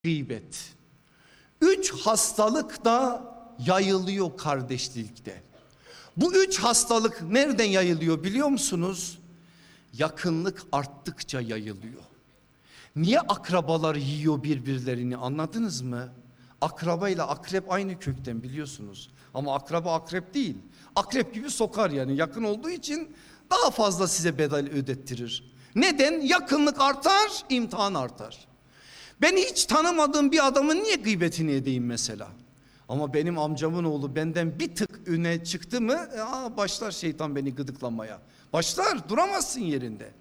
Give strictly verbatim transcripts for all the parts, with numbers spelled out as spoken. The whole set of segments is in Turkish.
gıybet. Üç hastalık da yayılıyor kardeşlikte. Bu üç hastalık nereden yayılıyor biliyor musunuz? Yakınlık arttıkça yayılıyor. Niye akrabalar yiyor birbirlerini, anladınız mı? Akraba ile akrep aynı kökten, biliyorsunuz. Ama akraba akrep değil. Akrep gibi sokar, yani yakın olduğu için daha fazla size bedel ödettirir. Neden? Yakınlık artar, imtihan artar. Ben hiç tanımadığım bir adamın niye gıybetini edeyim mesela? Ama benim amcamın oğlu benden bir tık öne çıktı mı aa, başlar şeytan beni gıdıklamaya. Başlar, duramazsın yerinde.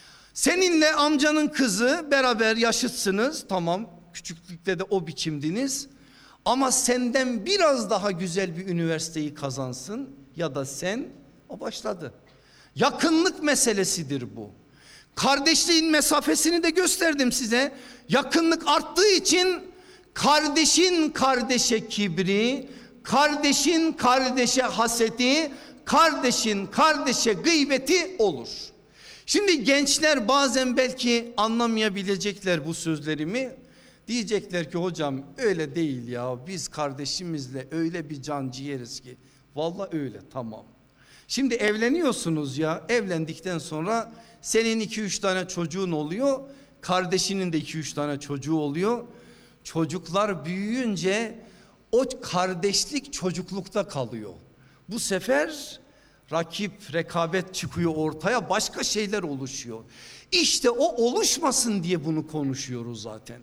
Seninle amcanın kızı beraber yaşıtsınız, tamam, küçüklükte de o biçimdiniz. Ama senden biraz daha güzel bir üniversiteyi kazansın ya da sen, o başladı. Yakınlık meselesidir bu. Kardeşliğin mesafesini de gösterdim size. Yakınlık arttığı için kardeşin kardeşe kibri, kardeşin kardeşe haseti, kardeşin kardeşe gıybeti olur. Şimdi gençler bazen belki anlamayabilecekler bu sözlerimi. Diyecekler ki hocam öyle değil ya, biz kardeşimizle öyle bir can ciğeriz ki. Vallahi öyle, tamam. Şimdi evleniyorsunuz ya, evlendikten sonra senin iki üç tane çocuğun oluyor. Kardeşinin de iki üç tane çocuğu oluyor. Çocuklar büyüyünce o kardeşlik çocuklukta kalıyor. Bu sefer rakip, rekabet çıkıyor ortaya, başka şeyler oluşuyor. İşte o oluşmasın diye bunu konuşuyoruz zaten.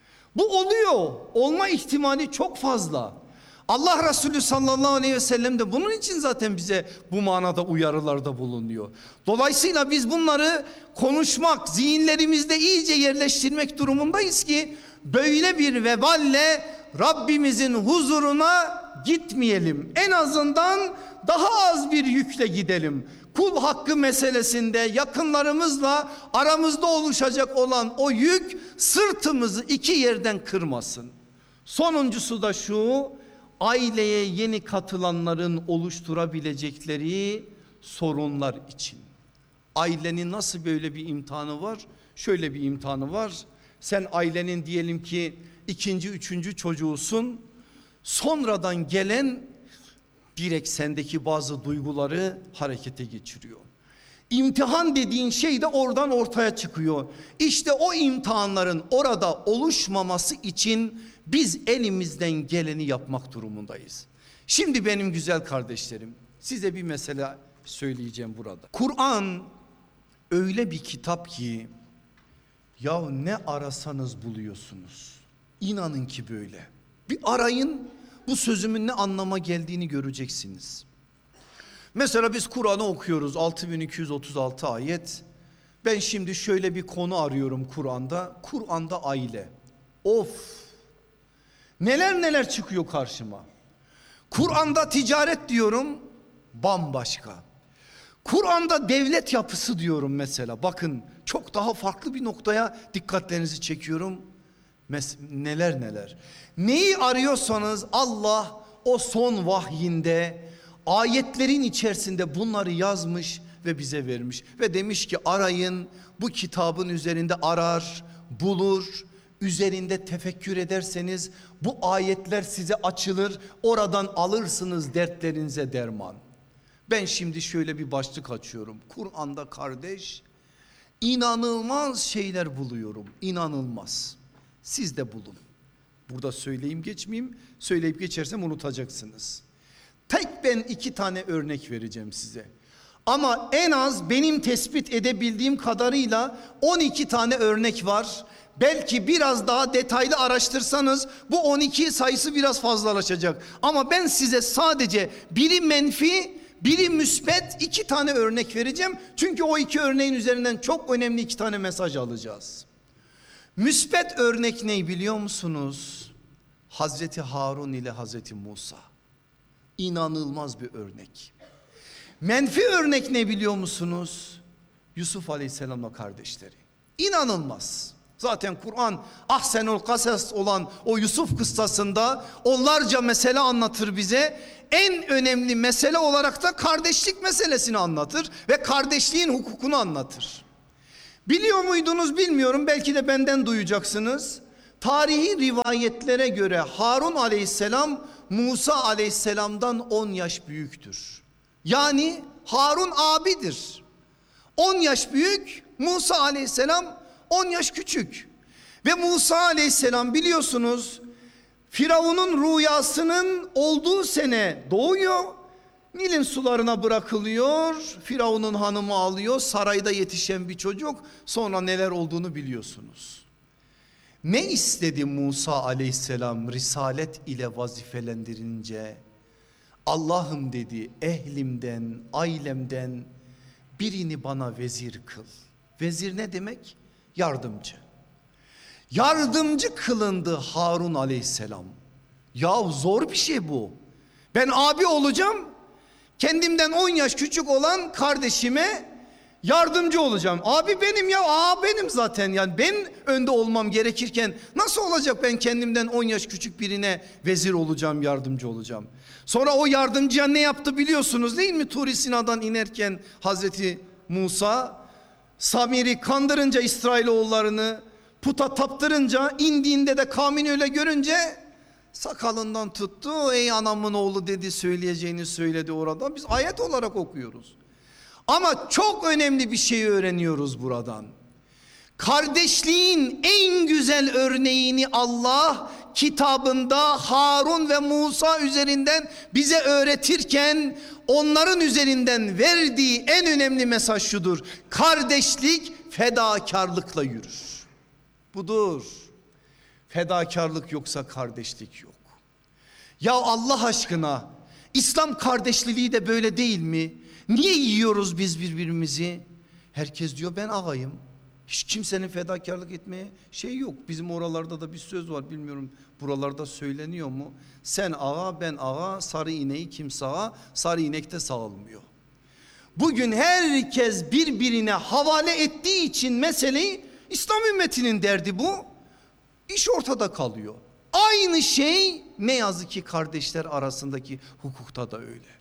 Bu oluyor, olma ihtimali çok fazla. Allah Resulü sallallahu aleyhi ve sellem de bunun için zaten bize bu manada uyarılarda bulunuyor. Dolayısıyla biz bunları konuşmak, zihinlerimizde iyice yerleştirmek durumundayız ki böyle bir veballe Rabbimizin huzuruna gitmeyelim. En azından daha az bir yükle gidelim. Kul hakkı meselesinde yakınlarımızla aramızda oluşacak olan o yük sırtımızı iki yerden kırmasın. Sonuncusu da şu: aileye yeni katılanların oluşturabilecekleri sorunlar için. Ailenin nasıl böyle bir imtihanı var? Şöyle bir imtihanı var. Sen ailenin diyelim ki ikinci, üçüncü çocuğusun. Sonradan gelen direkt sendeki bazı duyguları harekete geçiriyor. İmtihan dediğin şey de oradan ortaya çıkıyor. İşte o imtihanların orada oluşmaması için biz elimizden geleni yapmak durumundayız. Şimdi benim güzel kardeşlerim, size bir mesele söyleyeceğim burada. Kur'an öyle bir kitap ki ya ne arasanız buluyorsunuz. İnanın ki böyle. Bir arayın, bu sözümün ne anlama geldiğini göreceksiniz. Mesela biz Kur'an'ı okuyoruz, altı bin iki yüz otuz altı ayet. Ben şimdi şöyle bir konu arıyorum Kur'an'da. Kur'an'da aile. Of! Neler neler çıkıyor karşıma. Kur'an'da ticaret diyorum, bambaşka. Kur'an'da devlet yapısı diyorum mesela. Bakın çok daha farklı bir noktaya dikkatlerinizi çekiyorum. Mes- neler neler. Neyi arıyorsanız Allah o son vahyinde ayetlerin içerisinde bunları yazmış ve bize vermiş. Ve demiş ki arayın, bu kitabın üzerinde arar, bulur. Üzerinde tefekkür ederseniz bu ayetler size açılır, oradan alırsınız dertlerinize derman. Ben şimdi şöyle bir başlık açıyorum. Kur'an'da kardeş inanılmaz şeyler buluyorum, inanılmaz. Siz de bulun. Burada söyleyeyim geçmeyeyim, söyleyip geçersem unutacaksınız. Tek ben iki tane örnek vereceğim size. Ama en az benim tespit edebildiğim kadarıyla on iki tane örnek var. Belki biraz daha detaylı araştırsanız bu on iki sayısı biraz fazlalaşacak. Ama ben size sadece biri menfi, biri müsbet iki tane örnek vereceğim. Çünkü o iki örneğin üzerinden çok önemli iki tane mesaj alacağız. Müsbet örnek ne biliyor musunuz? Hazreti Harun ile Hazreti Musa. İnanılmaz bir örnek. Menfi örnek ne biliyor musunuz? Yusuf Aleyhisselam'la kardeşleri. İnanılmaz. Zaten Kur'an ahsenul kasas olan o Yusuf kıssasında onlarca mesele anlatır bize. En önemli mesele olarak da kardeşlik meselesini anlatır ve kardeşliğin hukukunu anlatır. Biliyor muydunuz bilmiyorum, belki de benden duyacaksınız. Tarihi rivayetlere göre Harun aleyhisselam Musa aleyhisselamdan on yaş büyüktür. Yani Harun abidir. on yaş büyük, Musa aleyhisselam on yaş küçük. Ve Musa aleyhisselam biliyorsunuz Firavun'un rüyasının olduğu sene doğuyor. Nil'in sularına bırakılıyor. Firavun'un hanımı alıyor. Sarayda yetişen bir çocuk. Sonra neler olduğunu biliyorsunuz. Ne istedi Musa aleyhisselam risalet ile vazifelendirince? Allah'ım dedi, ehlimden, ailemden birini bana vezir kıl. Vezir ne demek? Yardımcı. Yardımcı kılındı Harun aleyhisselam. Ya zor bir şey bu. Ben abi olacağım. Kendimden on yaş küçük olan kardeşime yardımcı olacağım. Abi benim ya, aa benim zaten, yani ben önde olmam gerekirken nasıl olacak ben kendimden on yaş küçük birine vezir olacağım, yardımcı olacağım. Sonra o yardımcıya ne yaptı biliyorsunuz değil mi? Tur-i Sina'dan inerken Hazreti Musa Samir'i kandırınca, İsrailoğullarını puta taptırınca, indiğinde de kavmini öyle görünce sakalından tuttu. Ey anamın oğlu dedi, söyleyeceğini söyledi orada. Biz ayet olarak okuyoruz. Ama çok önemli bir şey öğreniyoruz buradan. Kardeşliğin en güzel örneğini Allah kitabında Harun ve Musa üzerinden bize öğretirken onların üzerinden verdiği en önemli mesaj şudur: kardeşlik fedakarlıkla yürür. Budur. Fedakarlık yoksa kardeşlik yok. Ya Allah aşkına, İslam kardeşliği de böyle değil mi? Niye yiyoruz biz birbirimizi? Herkes diyor ben ağayım. Hiç kimsenin fedakarlık etmeye şey yok. Bizim oralarda da bir söz var, bilmiyorum buralarda söyleniyor mu? Sen ağa, ben ağa, sarı ineği kim sağa, sarı inek de sağılmıyor. Bugün herkes birbirine havale ettiği için meseleyi, İslam ümmetinin derdi bu. İş ortada kalıyor. Aynı şey ne yazık ki kardeşler arasındaki hukukta da öyle.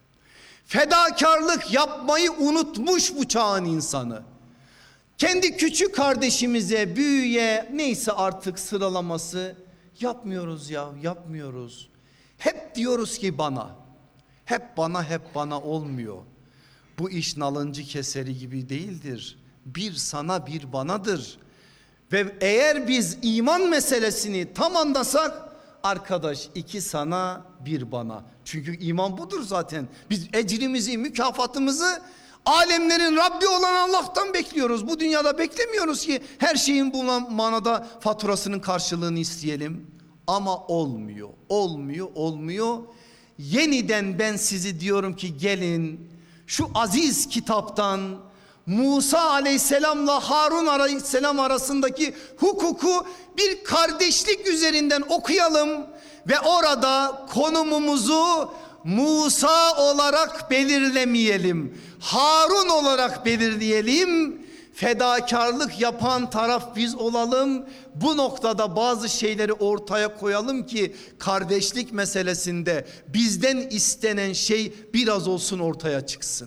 Fedakarlık yapmayı unutmuş bu çağın insanı. Kendi küçük kardeşimize, büyüğe, neyse artık sıralaması yapmıyoruz ya, yapmıyoruz. Hep diyoruz ki bana, hep bana, hep bana olmuyor. Bu iş nalıncı keseri gibi değildir. Bir sana, bir banadır. Ve eğer biz iman meselesini tam anlasak, arkadaş iki sana bir bana. Çünkü iman budur zaten. Biz ecrimizi, mükafatımızı alemlerin Rabbi olan Allah'tan bekliyoruz. Bu dünyada beklemiyoruz ki her şeyin bu manada faturasının karşılığını isteyelim. Ama olmuyor, olmuyor, olmuyor. Yeniden ben sizi diyorum ki gelin şu aziz kitaptan Musa aleyhisselamla Harun aleyhisselam arasındaki hukuku bir kardeşlik üzerinden okuyalım ve orada konumumuzu Musa olarak belirlemeyelim, Harun olarak belirleyelim. Fedakarlık yapan taraf biz olalım. Bu noktada bazı şeyleri ortaya koyalım ki kardeşlik meselesinde bizden istenen şey biraz olsun ortaya çıksın.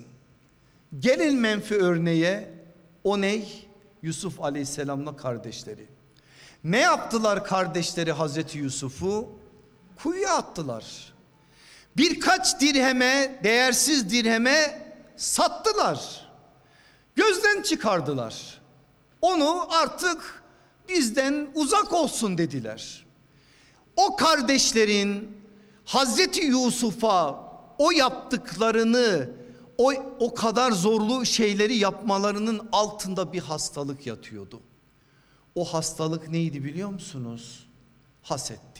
Gelin menfi örneğe, o ney? Yusuf aleyhisselamla kardeşleri. Ne yaptılar kardeşleri Hazreti Yusuf'u? Kuyuya attılar. Birkaç dirheme, değersiz dirheme sattılar. Gözden çıkardılar. Onu artık bizden uzak olsun dediler. O kardeşlerin Hazreti Yusuf'a o yaptıklarını, O, o kadar zorlu şeyleri yapmalarının altında bir hastalık yatıyordu. O hastalık neydi biliyor musunuz? Hasetti.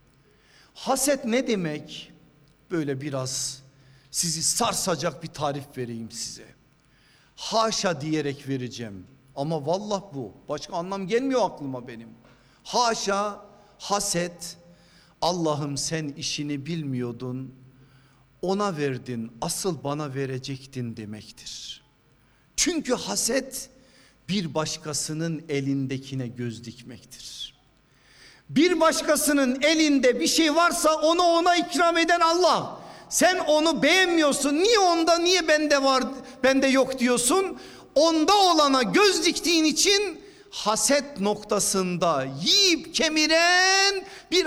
Haset ne demek? Böyle biraz sizi sarsacak bir tarif vereyim size. Haşa diyerek vereceğim. Ama vallahi bu. Başka anlam gelmiyor aklıma benim. Haşa, haset. Allah'ım sen işini bilmiyordun, ona verdin, asıl bana verecektin demektir. Çünkü haset bir başkasının elindekine göz dikmektir. Bir başkasının elinde bir şey varsa onu ona ikram eden Allah. Sen onu beğenmiyorsun. Niye onda, niye bende var, bende yok diyorsun. Onda olana göz diktiğin için haset noktasında yiyip kemiren bir